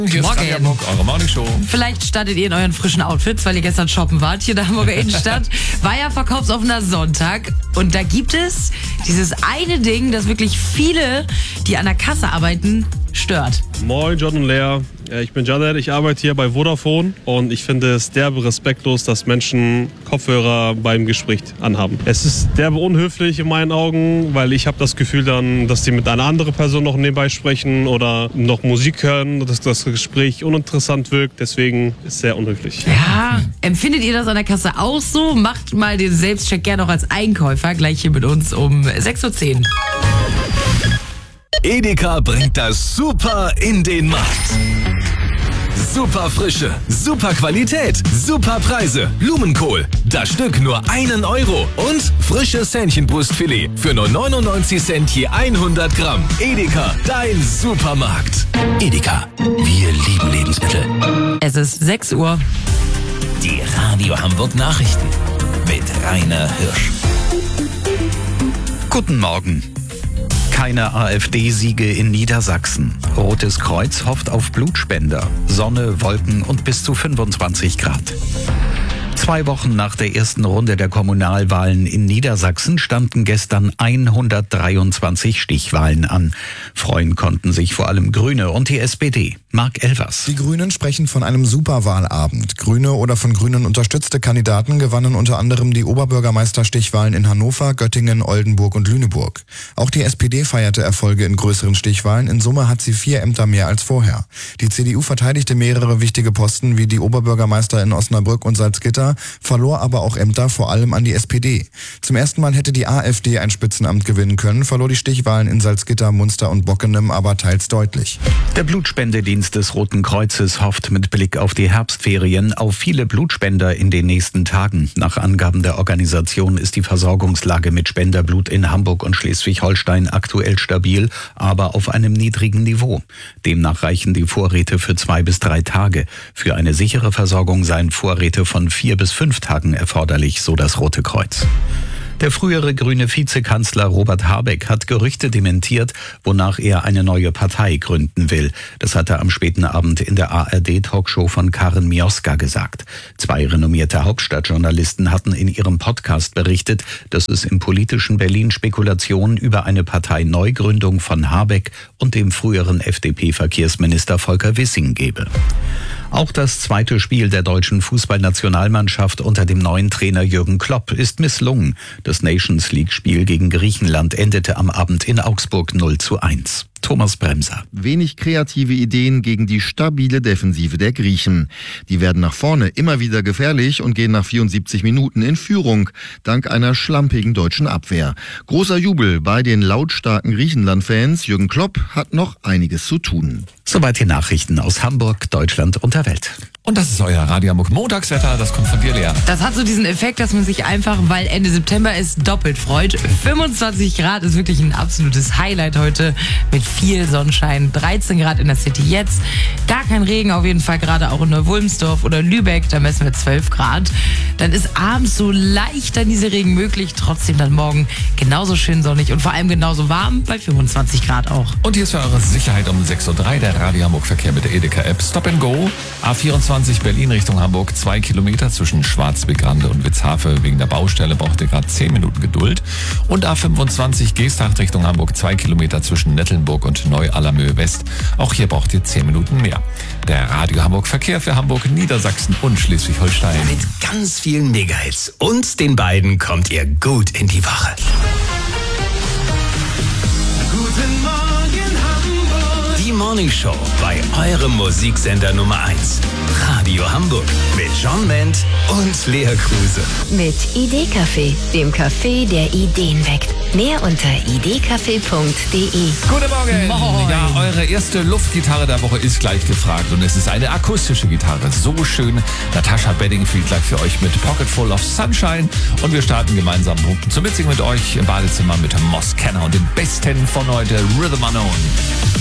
Hier ist Radio Hamburg, eure Morning Show. Vielleicht startet ihr in euren frischen Outfits, weil ihr gestern shoppen wart hier in der Hamburger Innenstadt. War ja verkaufsoffener Sonntag und da gibt es dieses eine Ding, das wirklich viele, die an der Kasse arbeiten, stört. Moin, John und Lea. Ich bin Janet, ich arbeite hier bei Vodafone und ich finde es derbe respektlos, dass Menschen Kopfhörer beim Gespräch anhaben. Es ist derbe unhöflich in meinen Augen, weil ich habe das Gefühl dann, dass die mit einer anderen Person noch nebenbei sprechen oder noch Musik hören, dass das Gespräch uninteressant wirkt. Deswegen ist es sehr unhöflich. Ja, empfindet ihr das an der Kasse auch so? Macht mal den Selbstcheck gerne auch als Einkäufer gleich hier mit uns um 6.10 Uhr. Edeka bringt das Super in den Markt. Super Frische, super Qualität, super Preise. Blumenkohl, das Stück nur 1 Euro. Und frisches Hähnchenbrustfilet für nur 99 Cent je 100 Gramm. Edeka, dein Supermarkt. Edeka, wir lieben Lebensmittel. Es ist 6 Uhr. Die Radio Hamburg Nachrichten mit Rainer Hirsch. Guten Morgen. Keine AfD-Siege in Niedersachsen. Rotes Kreuz hofft auf Blutspender. Sonne, Wolken und bis zu 25 Grad. 2 Wochen nach der ersten Runde der Kommunalwahlen in Niedersachsen standen gestern 123 Stichwahlen an. Freuen konnten sich vor allem Grüne und die SPD. Marc Elvers. Die Grünen sprechen von einem Superwahlabend. Grüne oder von Grünen unterstützte Kandidaten gewannen unter anderem die Oberbürgermeisterstichwahlen in Hannover, Göttingen, Oldenburg und Lüneburg. Auch die SPD feierte Erfolge in größeren Stichwahlen. In Summe hat sie 4 Ämter mehr als vorher. Die CDU verteidigte mehrere wichtige Posten wie die Oberbürgermeister in Osnabrück und Salzgitter, verlor aber auch Ämter vor allem an die SPD. Zum ersten Mal hätte die AfD ein Spitzenamt gewinnen können, verlor die Stichwahlen in Salzgitter, Munster und Bockenem aber teils deutlich. Der Blutspendedienst des Roten Kreuzes hofft mit Blick auf die Herbstferien auf viele Blutspender in den nächsten Tagen. Nach Angaben der Organisation ist die Versorgungslage mit Spenderblut in Hamburg und Schleswig-Holstein aktuell stabil, aber auf einem niedrigen Niveau. Demnach reichen die Vorräte für 2 bis 3 Tage. Für eine sichere Versorgung seien Vorräte von 4 bis 5 Tagen erforderlich, so das Rote Kreuz. Der frühere grüne Vizekanzler Robert Habeck hat Gerüchte dementiert, wonach er eine neue Partei gründen will. Das hat er am späten Abend in der ARD-Talkshow von Karen Mioska gesagt. 2 renommierte Hauptstadtjournalisten hatten in ihrem Podcast berichtet, dass es im politischen Berlin Spekulationen über eine Parteineugründung von Habeck und dem früheren FDP-Verkehrsminister Volker Wissing gebe. Auch das zweite Spiel der deutschen Fußballnationalmannschaft unter dem neuen Trainer Jürgen Klopp ist misslungen. Das Nations-League-Spiel gegen Griechenland endete am Abend in Augsburg 0:1. Thomas Bremser. Wenig kreative Ideen gegen die stabile Defensive der Griechen. Die werden nach vorne immer wieder gefährlich und gehen nach 74 Minuten in Führung, dank einer schlampigen deutschen Abwehr. Großer Jubel bei den lautstarken Griechenland-Fans. Jürgen Klopp hat noch einiges zu tun. Soweit die Nachrichten aus Hamburg, Deutschland und der Welt. Und das ist euer Radio Hamburg Montagswetter, das kommt von dir, Lea. Das hat so diesen Effekt, dass man sich einfach, weil Ende September ist, doppelt freut. 25 Grad ist wirklich ein absolutes Highlight heute mit viel Sonnenschein. 13 Grad in der City jetzt. Gar kein Regen auf jeden Fall, gerade auch in Neuvulmsdorf oder Lübeck, da messen wir 12 Grad. Dann ist abends so leicht dann dieser Regen möglich, trotzdem dann morgen genauso schön sonnig und vor allem genauso warm bei 25 Grad auch. Und hier ist für eure Sicherheit um 6.03 Uhr der Radio Hamburg Verkehr mit der Edeka-App. Stop and Go. A24 Berlin Richtung Hamburg, 2 Kilometer zwischen Schwarzbeck-Rande und Witzhafe. Wegen der Baustelle braucht ihr gerade 10 Minuten Geduld. Und A25 Geesthacht Richtung Hamburg, 2 Kilometer zwischen Nettelnburg und Neu-Allermöhe West. Auch hier braucht ihr 10 Minuten mehr. Der Radio Hamburg Verkehr für Hamburg, Niedersachsen und Schleswig-Holstein. Mit ganz vielen Megahits und den beiden kommt ihr gut in die Woche. Guten Morgen Hamburg. Die Morning Show bei eurem Musiksender Nummer 1. Radio Hamburg mit John Ment und Lea Kruse. Mit Idee-Café, dem Café, der Ideen weckt. Mehr unter idecafé.de. Guten Morgen. Moin. Ja, eure erste Luftgitarre der Woche ist gleich gefragt und es ist eine akustische Gitarre. So schön. Natascha Bedingfield gleich für euch mit Pocket Full of Sunshine und wir starten gemeinsam zum Mitsingen mit euch im Badezimmer mit Moss Kenner und den Besten von heute, Rhythm Unknown.